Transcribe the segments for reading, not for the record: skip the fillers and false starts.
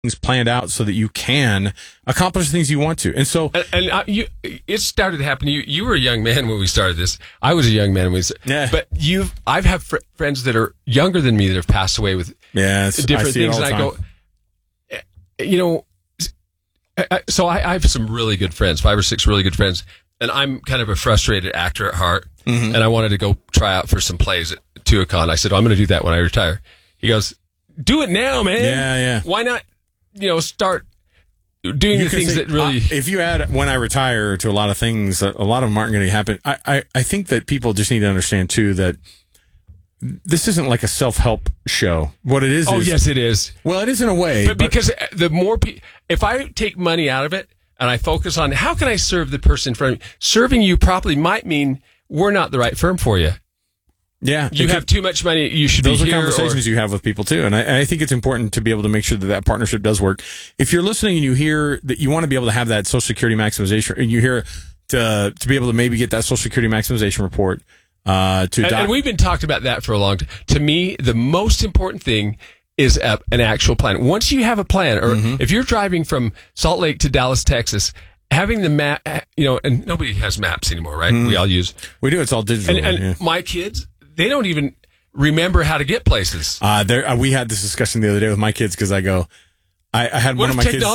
things planned out so that you can accomplish the things you want to. And so, it started to happen. You were a young man when we started this. I was a young man when we started. Yeah. But I've had friends that are younger than me that have passed away with different things. And I go, so I have some really good friends, 5 or 6 really good friends. And I'm kind of a frustrated actor at heart. Mm-hmm. And I wanted to go try out for some plays at Tuacahn. I said, I'm going to do that when I retire. He goes, do it now, man. Yeah. Why not, start doing the things that really... if you add when I retire to a lot of things, a lot of them aren't going to happen. I think that people just need to understand, too, that this isn't like a self-help show. What it is Oh, yes, it is. Well, it is in a way. But because the more if I take money out of it and I focus on how can I serve the person in front of me, serving you properly might mean we're not the right firm for you. Yeah. You have too much money. You should be here. Those are conversations you have with people, too. And I think it's important to be able to make sure that partnership does work. If you're listening and you hear that you want to be able to have that Social Security maximization, and you hear to be able to maybe get that Social Security maximization report, and we've been talking about that for a long time. To me, the most important thing is an actual plan. Once you have a plan, or if you're driving from Salt Lake to Dallas, Texas, having the map, and nobody has maps anymore, right? We all use. We do. It's all digital. And my kids, they don't even remember how to get places. We had this discussion the other day with my kids because I go, I had one of my kids.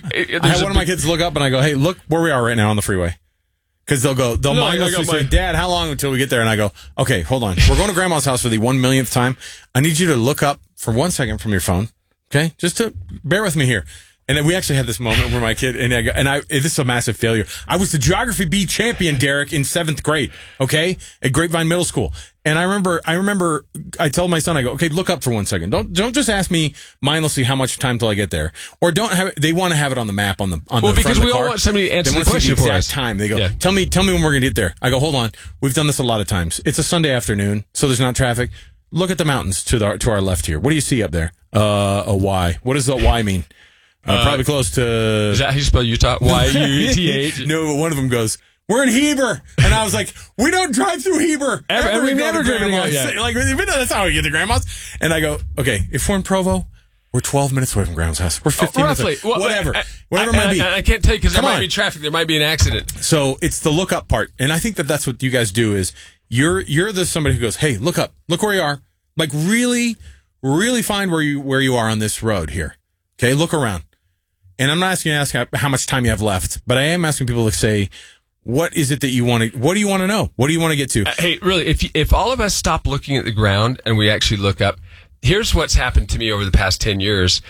I had one of my kids look up and I go, hey, look where we are right now on the freeway. Because they'll mindlessly say, Dad, how long until we get there? And I go, okay, hold on. We're going to Grandma's house for the 1 millionth time. I need you to look up for 1 second from your phone. Okay? Just to bear with me here. And then we actually had this moment where my kid, this is a massive failure. I was the Geography B champion, Derek, in 7th grade, okay? At Grapevine Middle School. And I remember I told my son, I go, okay, look up for 1 second. Don't just ask me mindlessly how much time till I get there. Or they want to have it on the map on the front of the car. Because we all want somebody to answer the question for us. Time. They go, tell me when we're going to get there. I go, hold on. We've done this a lot of times. It's a Sunday afternoon, so there's not traffic. Look at the mountains to our left here. What do you see up there? A Y. What does the Y mean? Probably close to... Is that how you spell Utah? Y-U-T-H? No, one of them goes, we're in Heber. And I was like, we don't drive through Heber. We've never driven out yet. Like, that's how we get to Grandma's. And I go, okay, if we're in Provo, we're 12 minutes away from Grandma's house. We're 15 minutes away. Whatever it might be. I can't tell you because there might be traffic. There might be an accident. So it's the look up part. And I think that's what you guys do is you're somebody who goes, hey, look up. Look where you are. Like really, really find where you are on this road here. Okay, look around. And I'm not asking you to ask how much time you have left, but I am asking people to say, what is it that you want to, what do you want to know? What do you want to get to? Hey, really, if all of us stop looking at the ground and we actually look up, here's what's happened to me over the past 10 years.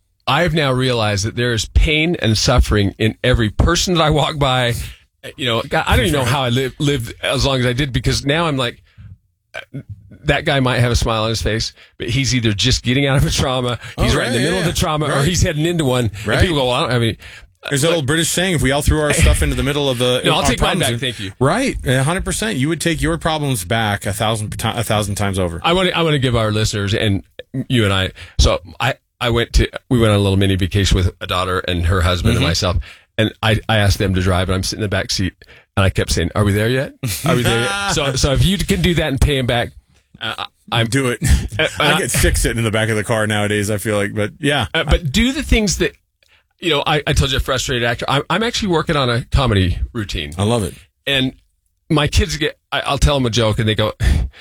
I have now realized that there is pain and suffering in every person that I walk by. I don't even know how I lived as long as I did, because now I'm like, that guy might have a smile on his face, but he's either just getting out of a trauma, he's right in the middle of the trauma, or he's heading into one. Right. And people go, well, I don't have any. There's that old British saying, if we all threw our stuff into the middle of the... No, I'll take mine back, thank you. Right, 100%. You would take your problems back 1,000 times over. I want to give our listeners, and you and I, so we went on a little mini vacation with a daughter and her husband and myself, and I asked them to drive, and I'm sitting in the back seat, and I kept saying, are we there yet? Are we there yet? So if you can do that and pay him back, I'm do it. I get sick sitting in the back of the car nowadays, I feel like, but yeah. But do the things that, I told you, a frustrated actor. I'm actually working on a comedy routine. I love it. And my kids I'll tell them a joke and they go,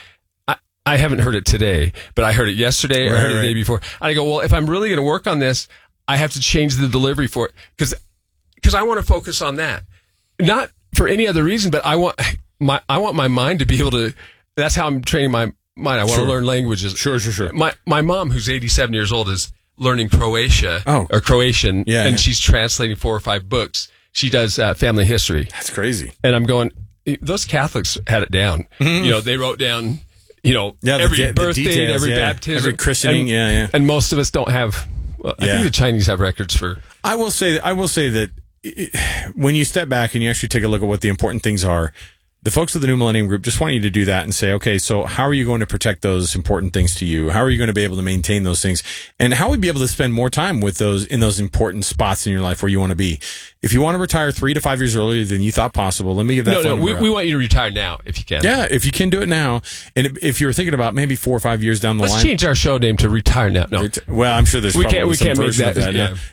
I haven't heard it today, but I heard it yesterday or I heard it the day before. And I go, well, if I'm really going to work on this, I have to change the delivery for it because I want to focus on that. Not for any other reason, but I want my mind to be able to, that's how I'm training my mind. I want to learn languages. Sure. My mom, who's 87 years old, is learning Croatian, and she's translating 4 or 5 books. She does family history. That's crazy. And I'm going, those Catholics had it down. Mm-hmm. They wrote down, every birthday, details, every baptism, every christening, and most of us don't have. Well, I think the Chinese have records for. I will say that when you step back and you actually take a look at what the important things are, the folks of the New Millennium Group just want you to do that and say, okay, so how are you going to protect those important things to you? How are you going to be able to maintain those things? And how would you be able to spend more time with those in those important spots in your life where you want to be? If you want to retire 3 to 5 years earlier than you thought possible, let me give that. No, we want you to retire now if you can. Yeah, if you can do it now. And if you're thinking about maybe 4 or 5 years down the line. Let's change our show name to Retire Now. No. Well, I'm sure there's we can't make that. Yeah.